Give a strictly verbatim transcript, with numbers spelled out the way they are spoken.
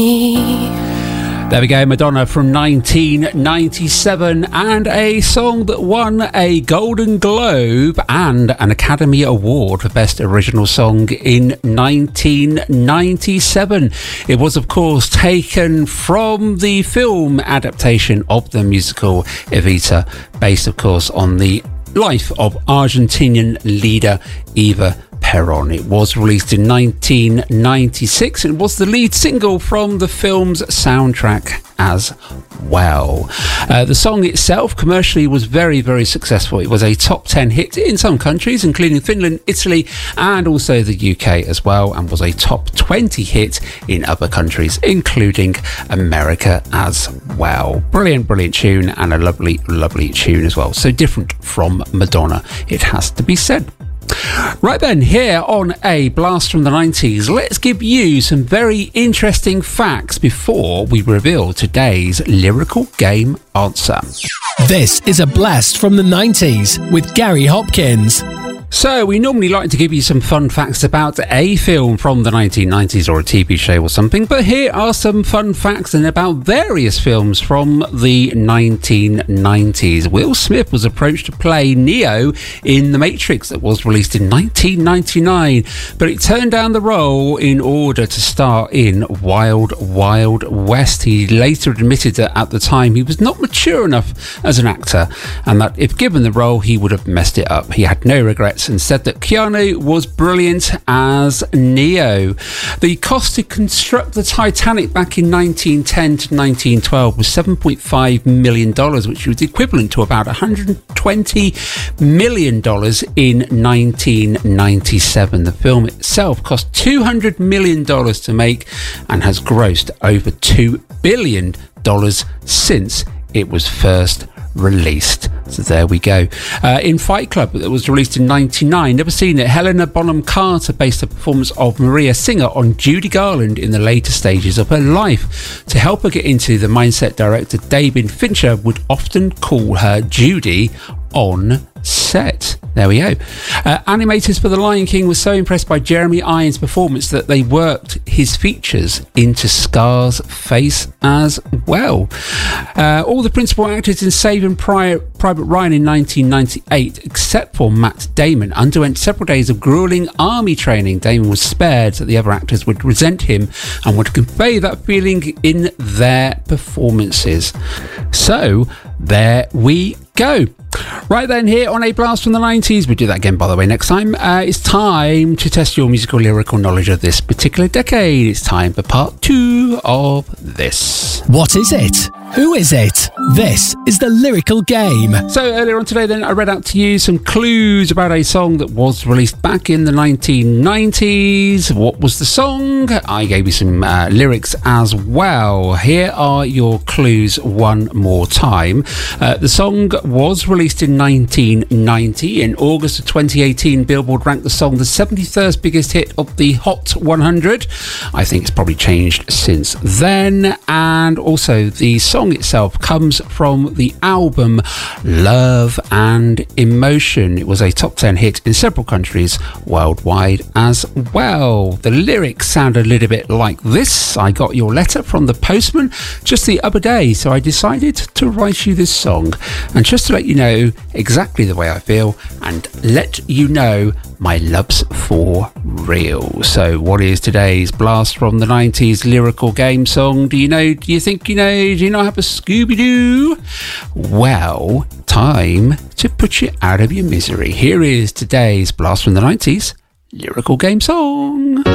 There we go, Madonna from nineteen ninety-seven, and a song that won a Golden Globe and an Academy Award for Best Original Song in nineteen ninety-seven. It was, of course, taken from the film adaptation of the musical Evita, based, of course, on the life of Argentinian leader Eva Perón. It was released in nineteen ninety-six and was the lead single from the film's soundtrack as well. Uh, the song itself commercially was very, very successful. It was a top ten hit in some countries, including Finland, Italy, and also the U K as well, and was a top twenty hit in other countries, including America as well. Brilliant, brilliant tune, and a lovely, lovely tune as well. So different from Madonna, it has to be said. Right then, here on A Blast from the nineties, let's give you some very interesting facts before we reveal today's lyrical game answer. This is A Blast from the nineties with Gary Hopkins. So, we normally like to give you some fun facts about a film from the nineteen nineties or a T V show or something, but here are some fun facts and about various films from the nineteen nineties. Will Smith was approached to play Neo in The Matrix that was released in nineteen ninety-nine, but he turned down the role in order to star in Wild Wild West. He later admitted that at the time he was not mature enough as an actor, and that if given the role he would have messed it up. He had no regrets and said that Keanu was brilliant as Neo. The cost to construct the Titanic back in nineteen ten to nineteen twelve was seven point five million dollars, which was equivalent to about one hundred twenty million dollars in nineteen ninety-seven. The film itself cost two hundred million dollars to make and has grossed over two billion dollars since it was first released. So there we go. Uh, in Fight Club, that was released in ninety-nine, never seen it, Helena Bonham Carter based the performance of Maria Singer on Judy Garland in the later stages of her life. To help her get into the mindset, director David Fincher would often call her Judy on set. There we go. Uh, animators for The Lion King were so impressed by Jeremy Irons' performance that they worked his features into Scar's face as well. Uh, all the principal actors in Saving Pri- Private Ryan in nineteen ninety-eight, except for Matt Damon, underwent several days of grueling army training. Damon was spared so the other actors would resent him and would convey that feeling in their performances. So there we go. Right then, here on A Blast from the nineties, we'll do that again, by the way, next time. Uh, it's time to test your musical lyrical knowledge of this particular decade. It's time for part two of this. What is it? Who is it? This is the lyrical game. So earlier on today then, I read out to you some clues about a song that was released back in the nineteen nineties. What was the song? I gave you some uh, lyrics as well. Here are your clues one more time. Uh, the song was released in nineteen ninety. In August of twenty eighteen, Billboard ranked the song the seventy-first biggest hit of the Hot one hundred. I think it's probably changed since then. And also, the song itself comes from the album Love and Emotion. It was a top ten hit in several countries worldwide as well. The lyrics sound a little bit like this. I got your letter from the postman just the other day, so I decided to write you this song. And just to let you know exactly the way I feel and let you know my love's for real. So what is today's Blast from the nineties lyrical game song? Do you know, do you think you know, do you not have a Scooby-Doo? Well, time to put you out of your misery. Here is today's Blast from the nineties lyrical game song.